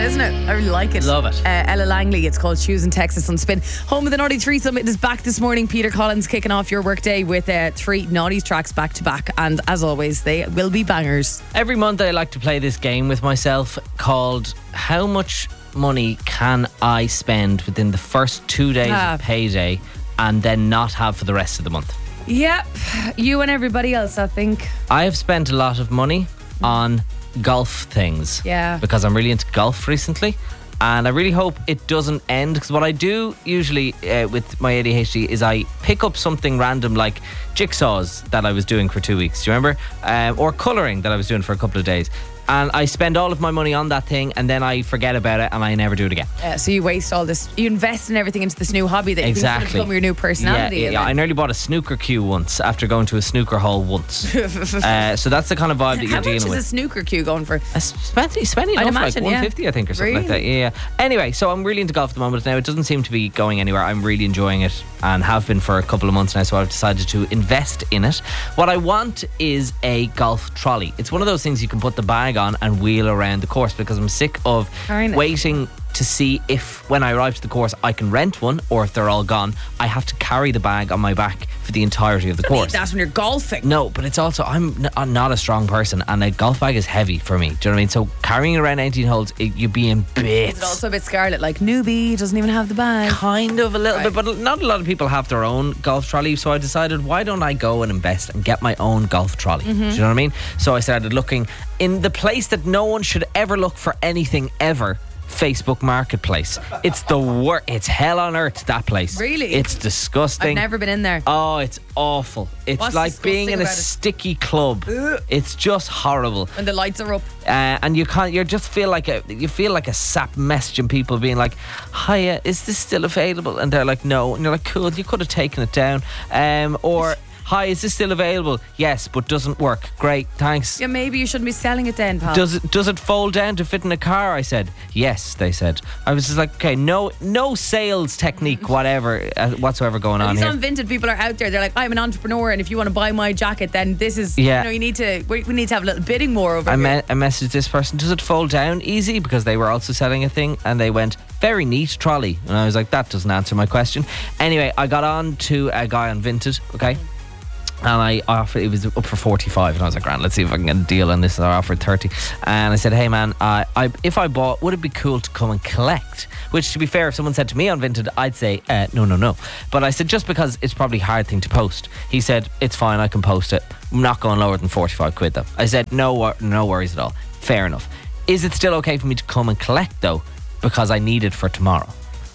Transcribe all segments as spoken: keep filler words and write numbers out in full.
isn't it? I really like it. Love it. Uh, Ella Langley, it's called Shoes in Texas on Spin. Home of the Naughty Threesome, it is back this morning. Peter Collins kicking off your workday with uh, three Naughties tracks back to back. And as always, they will be bangers. Every month I like to play this game with myself called How Much Money Can I Spend Within the First Two Days Ah. of Payday and then not have for the rest of the month. Yep, you and everybody else, I think. I have spent a lot of money on golf things. Yeah. Because I'm really into golf recently. And I really hope it doesn't end, because what I do usually uh, with my A D H D is I pick up something random like jigsaws that I was doing for two weeks. Do you remember? Um, or colouring that I was doing for a couple of days. And I spend all of my money on that thing and then I forget about it and I never do it again. Uh, so you waste all this, you invest in everything into this new hobby that you think is Exactly. going to become your new personality. Yeah, yeah, I nearly bought a snooker cue once after going to a snooker hall once. uh, so that's the kind of vibe that you're How much dealing is with. a snooker cue going for? I spent, spending I'd enough, imagine, like yeah. one fifty I think, or something like that. Really? Yeah, yeah. Anyway, so I'm really into golf at the moment now. It doesn't seem to be going anywhere. I'm really enjoying it and have been for a couple of months now, so I've decided to invest in it. What I want is a golf trolley. It's one of those things you can put the bag on and wheel around the course, because I'm sick of Carrying it. waiting to see if when I arrive to the course I can rent one, or if they're all gone I have to carry the bag on my back for the entirety of the course. That's when you're golfing. No, but it's also I'm, n- I'm not a strong person and a golf bag is heavy for me. Do you know what I mean? So carrying around eighteen holes, it, you'd be in bits. Is it also a bit Scarlet, like newbie, doesn't even have the bag? Kind of a little Right. bit, but not a lot of people have their own golf trolley. So I decided, why don't I go and invest and get my own golf trolley? Mm-hmm. Do you know what I mean? So I started looking in the place that no one should ever look for anything ever. Facebook Marketplace. It's the worst. It's hell on earth, that place. Really? It's disgusting. I've never been in there. Oh, it's awful. It's What's like being disgusting in a about it? sticky club. Ugh. It's just horrible. When the lights are up. Uh, and you can't. You just feel like a. You feel like a sap messaging people, being like, "Hiya, is this still available?" And they're like, "No." And you're like, "Cool, you could have taken it down." Um, or, "Hi, is this still available?" "Yes, but doesn't work." "Great, thanks." Yeah, maybe you shouldn't be selling it then, pal. Does it does it fold down to fit in a car? I said yes. They said. I was just like, okay, no no sales technique, whatever uh, whatsoever going At on least here. on Vinted, people are out there. They're like, I'm an entrepreneur, and if you want to buy my jacket, then this is. Yeah. You know, you need to. We, we need to have a little bidding more over I, here. me- I messaged this person, does it fold down easy? Because they were also selling a thing, and they went, very neat trolley. And I was like, that doesn't answer my question. Anyway, I got on to a guy on Vinted, okay? And I offered, it was up for forty-five, and I was like, grand, let's see if I can get a deal on this. And I offered thirty. And I said, hey man, uh, I, if I bought, would it be cool to come and collect? Which, to be fair, if someone said to me on Vinted, I'd say, uh, no, no, no. But I said, just because it's probably a hard thing to post. He said, it's fine, I can post it. I'm not going lower than forty-five quid though. I said, no, wor- no worries at all. Fair enough. Is it still okay for me to come and collect though? Because I need it for tomorrow.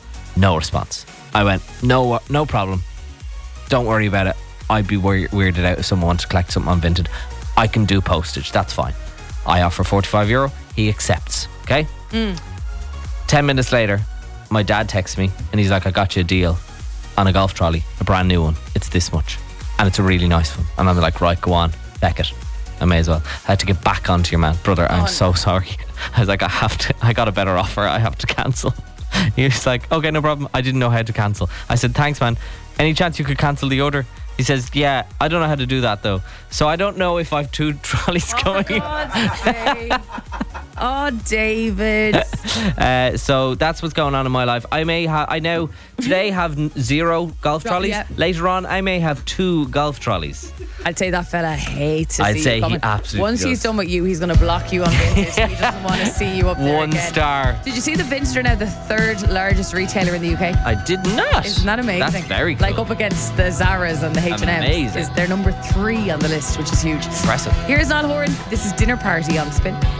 No response. I went, no, wor- no problem. Don't worry about it. I'd be weir- weirded out if someone wanted to collect something on Vinted. I can do postage, that's fine. I offer forty-five euro, he accepts, okay? Mm. Ten minutes later, my dad texts me and he's like, I got you a deal on a golf trolley, a brand new one. It's this much. And it's a really nice one. And I'm like, right, go on, beck it. I may as well. I had to get back onto your man. Brother, I'm Oh, so sorry. I was like, I have to, I got a better offer, I have to cancel. He was like, okay, no problem. I didn't know how to cancel. I said, thanks man. Any chance you could cancel the order? He says, yeah, I don't know how to do that though. So I don't know if I've two trolleys Oh, coming. for God's sake. Oh, David. Uh, so that's what's going on in my life. I may have, I now today have n- zero golf Tro- trolleys. yeah. Later on, I may have two golf trolleys. I'd say that fella hates to I'd see say you he coming. absolutely Once he's does. done with you, he's going to block you on Vinted. He doesn't want to see you up there One again. star. Did you see the Vinted are now the third largest retailer in the U K? I did not. Isn't that amazing? That's very cool. Like up against the Zara's and the H and M's. Amazing. Is they're number three on the list, which is huge. Impressive. Here's Niall Horan. This is Dinner Party on Spin.